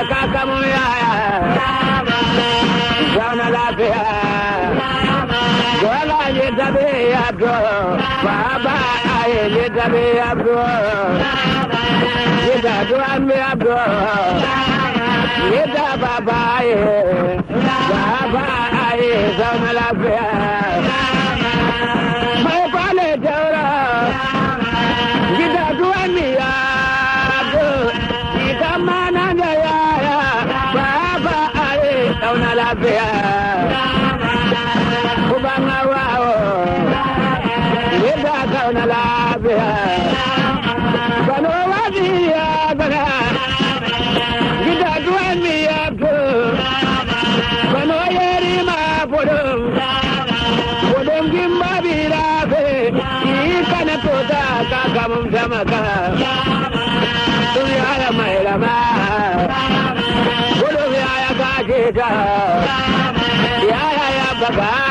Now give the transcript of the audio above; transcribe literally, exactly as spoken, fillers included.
kakamun yaya zauna lafiya dole ne tabi ya to baba aye ne tabi ya to yida duwan mi ya to yida baba aye baba aye zauna lafiya mai kwale taura yida duwan mi ya to yida mana da yaya baba aye zauna lafiya kubanga wao yida zauna lafiya bano wadiya bana yida duwan mi ya to bano yeri ma podum podum gimba birafe ikana tota kakamum samaka dunya ya mailama podum ya ya kajita ya ya ya baga